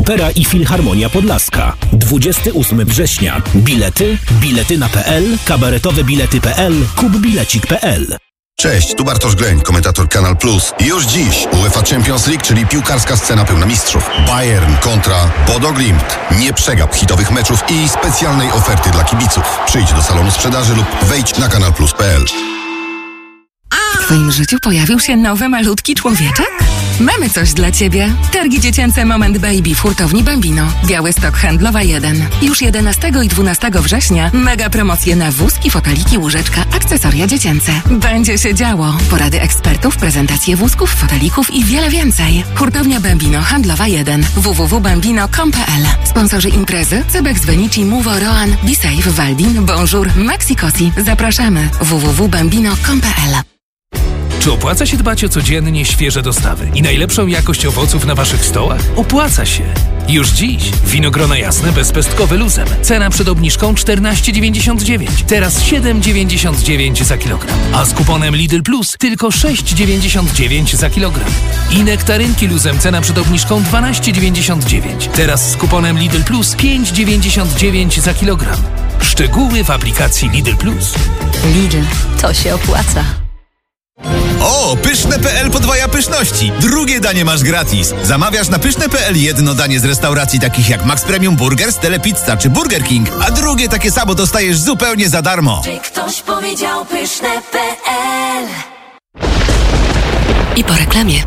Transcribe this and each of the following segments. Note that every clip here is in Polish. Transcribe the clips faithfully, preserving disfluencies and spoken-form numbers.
Opera i Filharmonia Podlaska. dwudziestego ósmego września. Bilety, bilety na pe el, kabaretowe bilety kropka pe el, kupbilecik kropka pe el. Cześć, tu Bartosz Greń, komentator Kanal Plus. Już dziś UEFA Champions League, czyli piłkarska scena pełna mistrzów. Bayern kontra Bodo Glimt. Nie przegap hitowych meczów i specjalnej oferty dla kibiców. Przyjdź do salonu sprzedaży lub wejdź na kanal plus kropka pe el. W twoim życiu pojawił się nowy, malutki człowieczek? Mamy coś dla ciebie. Targi dziecięce Moment Baby w hurtowni Bambino. Białystok Handlowa jeden. Już jedenastego i dwunastego września mega promocje na wózki, foteliki, łóżeczka, akcesoria dziecięce. Będzie się działo. Porady ekspertów, prezentacje wózków, fotelików i wiele więcej. Hurtownia Bambino Handlowa jeden. w w w kropka bambino kropka com kropka pe el. Sponsorzy imprezy Cebex Venici, Muvo, Roan, BeSafe, Waldin, Bonjour, Maxi Cosi. Zapraszamy. w w w kropka bambino kropka com kropka pe el. Czy opłaca się dbać o codziennie świeże dostawy i najlepszą jakość owoców na waszych stołach? Opłaca się! Już dziś winogrona jasne bezpestkowe luzem. Cena przed obniżką czternaście dziewięćdziesiąt dziewięć. Teraz siedem dziewięćdziesiąt dziewięć za kilogram. A z kuponem Lidl Plus tylko sześć dziewięćdziesiąt dziewięć za kilogram. I nektarynki luzem cena przed obniżką dwanaście dziewięćdziesiąt dziewięć. Teraz z kuponem Lidl Plus pięć dziewięćdziesiąt dziewięć za kilogram. Szczegóły w aplikacji Lidl Plus. Lidl, to się opłaca. O, pyszne kropka pe el podwaja pyszności. Drugie danie masz gratis. Zamawiasz na pyszne kropka pe el jedno danie z restauracji takich jak Max Premium Burger, Telepizza czy Burger King, a drugie takie samo dostajesz zupełnie za darmo. Czy ktoś powiedział pyszne kropka pe el? I po reklamie.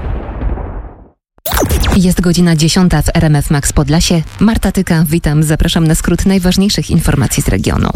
Jest godzina dziesiąta w R M F Max Podlasie. Marta Tyka, witam. Zapraszam na skrót najważniejszych informacji z regionu.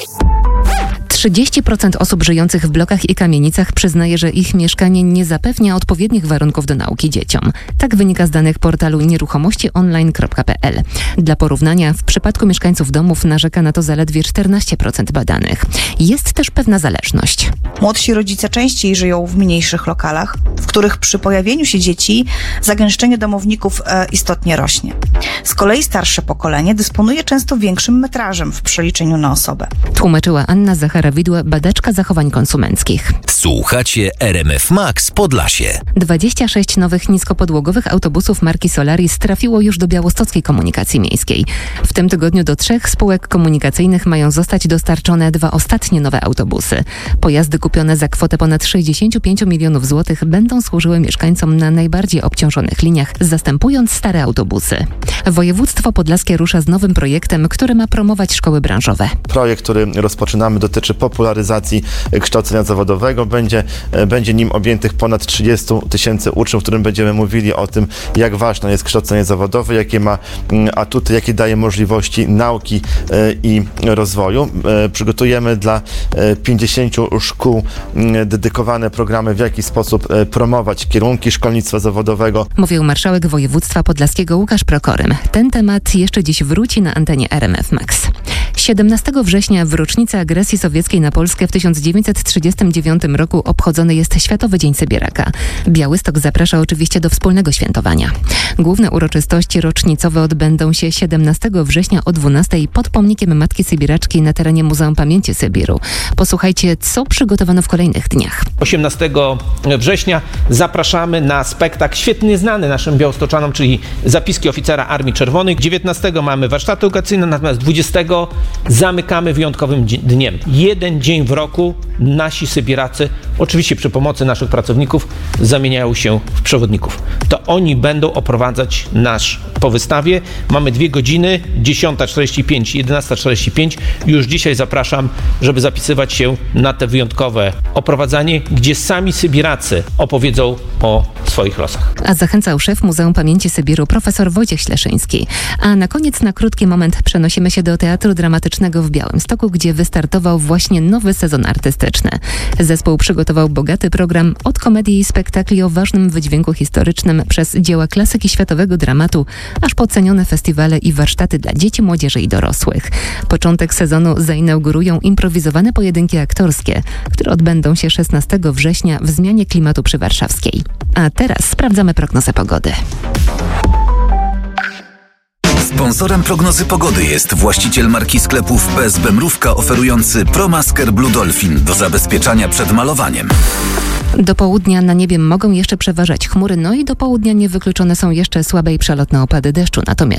trzydzieści procent osób żyjących w blokach i kamienicach przyznaje, że ich mieszkanie nie zapewnia odpowiednich warunków do nauki dzieciom. Tak wynika z danych portalu nieruchomości online kropka pe el. Dla porównania, w przypadku mieszkańców domów narzeka na to zaledwie czternaście procent badanych. Jest też pewna zależność. Młodsi rodzice częściej żyją w mniejszych lokalach, w których przy pojawieniu się dzieci zagęszczenie domowników e, istotnie rośnie. Z kolei starsze pokolenie dysponuje często większym metrażem w przeliczeniu na osobę. Tłumaczyła Anna Zachara-Widła, badaczka zachowań konsumenckich. Słuchacie R M F Max Podlasie. dwadzieścia sześć nowych niskopodłogowych autobusów marki Solaris trafiło już do białostockiej komunikacji miejskiej. W tym tygodniu do trzech spółek komunikacyjnych mają zostać dostarczone dwa ostatnie nowe autobusy. Pojazdy kupione za kwotę ponad sześćdziesiąt pięć milionów złotych będą służyły mieszkańcom na najbardziej obciążonych liniach, zastępując stare autobusy. Województwo podlaskie rusza z nowym projektem, który ma promować szkoły branżowe. Projekt, który rozpoczynamy, dotyczy popularyzacji kształcenia zawodowego. Będzie, będzie nim objętych ponad trzydzieści tysięcy uczniów, którym będziemy mówili o tym, jak ważne jest kształcenie zawodowe, jakie ma atuty, jakie daje możliwości nauki i rozwoju. Przygotujemy dla pięćdziesięciu szkół dedykowane programy, w jaki sposób promować kierunki szkolnictwa zawodowego. Mówił marszałek województwa podlaskiego Łukasz Prokorym. Ten temat jeszcze dziś wróci na antenie R M F Max. siedemnastego września w rocznicę agresji sowieckiej na Polskę w tysiąc dziewięćset trzydziestym dziewiątym roku obchodzony jest Światowy Dzień Sybiraka. Białystok zaprasza oczywiście do wspólnego świętowania. Główne uroczystości rocznicowe odbędą się siedemnastego września o dwunastej pod pomnikiem Matki Sybiraczki na terenie Muzeum Pamięci Sybiru. Posłuchajcie, co przygotowano w kolejnych dniach. osiemnastego września zapraszamy na spektakl świetnie znany naszym białostoczanom, czyli Zapiski oficera Armii Czerwonej. dziewiętnastego mamy warsztaty edukacyjne, natomiast dwudziestego zamykamy wyjątkowym dniem. Jeden dzień w roku nasi Sybiracy, oczywiście przy pomocy naszych pracowników, zamieniają się w przewodników. To oni będą oprowadzać nasz po wystawie. Mamy dwie godziny, dziesiąta czterdzieści pięć, jedenasta czterdzieści pięć. Już dzisiaj zapraszam, żeby zapisywać się na te wyjątkowe oprowadzanie, gdzie sami Sybiracy opowiedzą o swoich losach. A zachęcał szef Muzeum Pamięci Sybiru profesor Wojciech Śleszyński. A na koniec na krótki moment przenosimy się do Teatru Dramatycznego w Białymstoku, gdzie wystartował właśnie nowy sezon artystyczny. Zespół przygotował bogaty program od komedii i spektakli o ważnym wydźwięku historycznym przez dzieła klasyki światowego dramatu, aż po cenione festiwale i warsztaty dla dzieci, młodzieży i dorosłych. Początek sezonu zainaugurują improwizowane pojedynki aktorskie, które odbędą się szesnastego września w Zmianie Klimatu przy Warszawskiej. A teraz sprawdzamy prognozę pogody. Sponsorem prognozy pogody jest właściciel marki sklepów P S B Mrówka oferujący ProMasker Blue Dolphin do zabezpieczania przed malowaniem. Do południa na niebie mogą jeszcze przeważać chmury, no i do południa niewykluczone są jeszcze słabe i przelotne opady deszczu. Natomiast